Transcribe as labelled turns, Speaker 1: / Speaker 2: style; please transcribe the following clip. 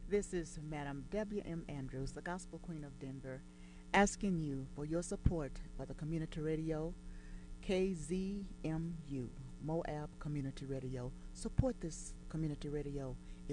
Speaker 1: This is Madam W.M. Andrews, the Gospel Queen of Denver, asking you for your support for the community radio, KZMU, Moab Community Radio. Support this community radio.